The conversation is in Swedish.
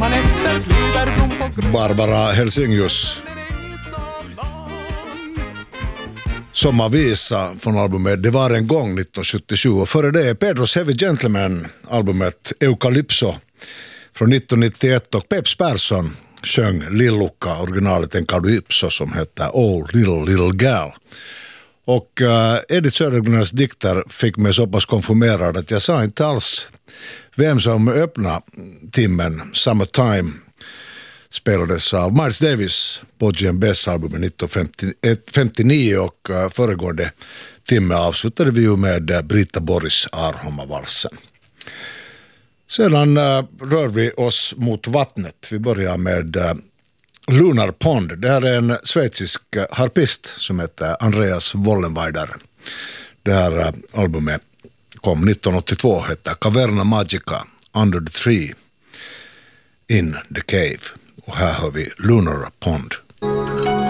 Barbara Helsinghius. Sommarvisa från albumet Det var en gång 1977 och före det Pedros Heavy Gentleman albumet Eucalypso från 1991 och Peps Persson sjöng Lilluka, originalet en Calypso som heter Oh Little Gal. Och Edith Södergrens dikter fick mig så pass konfirmerad att jag sa inte alls vem som öppnade timmen. Summertime spelades av Miles Davis på GMBs album 1959 och föregående timme avslutade vi ju med Britta Boris Arhomma-valsen. Sedan rör vi oss mot vattnet. Vi börjar med Lunar Pond. Det här är en schweizisk harpist som heter Andreas Wollenweider. Det här albumet kom 1982, heter Caverna Magica, Under the Tree, In the Cave. Och här har vi Lunar Pond.